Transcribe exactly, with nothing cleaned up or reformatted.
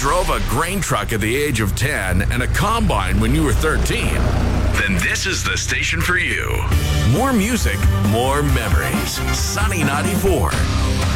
drove a grain truck at the age of ten and a combine when you were thirteen, then this is the station for you. More music, more memories. Sunny ninety-four.